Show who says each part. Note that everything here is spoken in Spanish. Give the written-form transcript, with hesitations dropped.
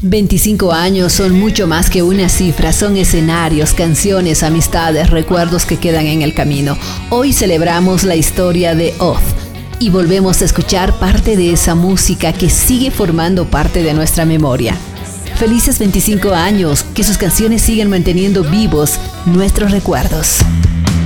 Speaker 1: 25 años son mucho más que una cifra, son escenarios, canciones, amistades, recuerdos que quedan en el camino. Hoy celebramos la historia de Oz y volvemos a escuchar parte de esa música que sigue formando parte de nuestra memoria. Felices 25 años, que sus canciones siguen manteniendo vivos nuestros recuerdos.